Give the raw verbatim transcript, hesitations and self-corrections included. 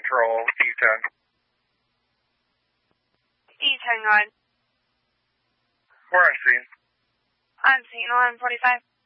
Patrol, E ten. E ten, go ahead. We're on scene. On scene, eleven forty-five.